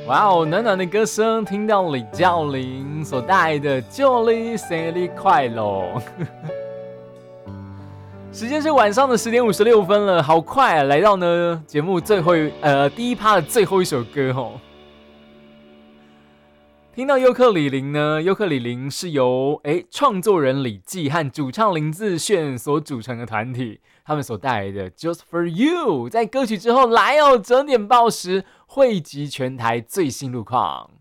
哇哦，暖暖的歌声，听到李教霖所带来的祝你生日快乐。时间是晚上的10点56分了，好快啊！来到呢节目第一趴的最后一首歌哦。听到尤克里林呢，尤克里林是由创作人李记和主唱林志炫所组成的团体，他们所带来的 Just for You， 在歌曲之后来哦，整点报时汇集全台最新路况。